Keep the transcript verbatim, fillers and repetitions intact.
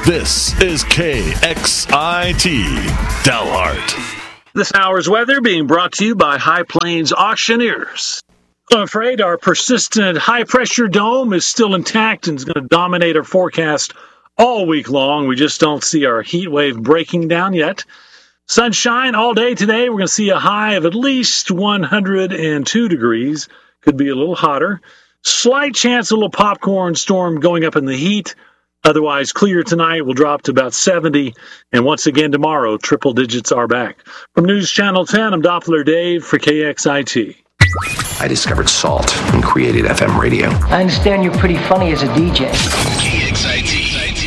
This is K X I T, Dalhart. This hour's weather being brought to you by High Plains Auctioneers. I'm afraid our persistent high-pressure dome is still intact and is going to dominate our forecast all week long. We just don't see our heat wave breaking down yet. Sunshine all day today. We're going to see a high of at least one hundred two degrees. Could be a little hotter. Slight chance of a little popcorn storm going up in the heat. Otherwise, clear tonight. Will drop to about seventy. And once again tomorrow, triple digits are back. From News Channel ten, I'm Doppler Dave for K X I T. I discovered salt and created F M radio. I understand you're pretty funny as a D J.